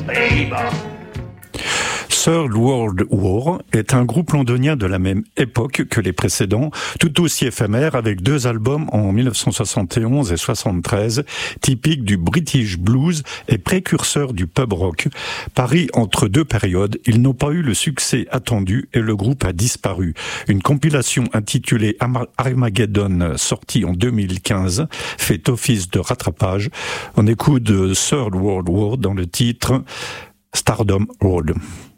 Third World War est un groupe londonien de la même époque que les précédents, tout aussi éphémère, avec 2 albums en 1971 et 73, typiques du British blues et précurseurs du pub rock. Pris entre 2 périodes, ils n'ont pas eu le succès attendu et le groupe a disparu. Une compilation intitulée Armageddon, sortie en 2015, fait office de rattrapage. On écoute Third World War dans le titre Stardom Road.